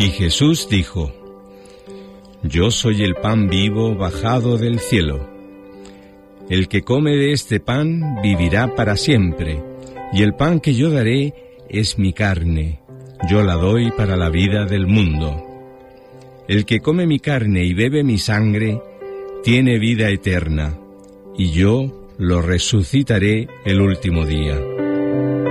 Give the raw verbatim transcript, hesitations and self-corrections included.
Y Jesús dijo: Yo soy el pan vivo bajado del cielo. El que come de este pan vivirá para siempre, y el pan que yo daré es mi carne, yo la doy para la vida del mundo. El que come mi carne y bebe mi sangre, tiene vida eterna, y yo lo resucitaré el último día.